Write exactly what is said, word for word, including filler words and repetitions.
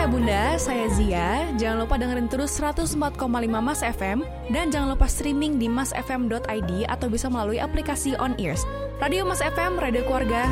Bunda, saya Zia. Jangan lupa dengerin terus seratus empat koma lima Mas F M dan jangan lupa streaming di mas f m dot i d atau bisa melalui aplikasi On Ears. Radio Mas F M, radio keluarga,